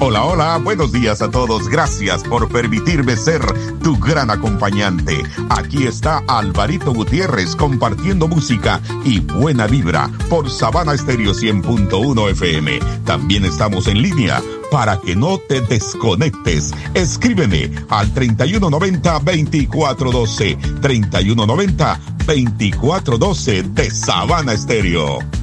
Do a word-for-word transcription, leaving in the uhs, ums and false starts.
Hola, hola, buenos días a todos. Gracias por permitirme ser tu gran acompañante. Aquí está Alvarito Gutiérrez compartiendo música y buena vibra por Sabana Estéreo cien punto uno F M. También estamos en línea para que no te desconectes. Escríbeme al treinta y uno noventa, veinticuatro doce, treinta y uno noventa, veinticuatro doce de Sabana Estéreo.